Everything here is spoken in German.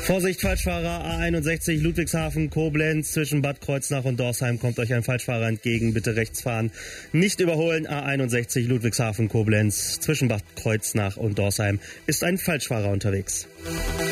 Vorsicht, Falschfahrer, A61 Ludwigshafen-Koblenz zwischen Bad Kreuznach und Dorsheim kommt euch ein Falschfahrer entgegen, bitte rechts fahren. Nicht überholen, A61 Ludwigshafen-Koblenz zwischen Bad Kreuznach und Dorsheim ist ein Falschfahrer unterwegs.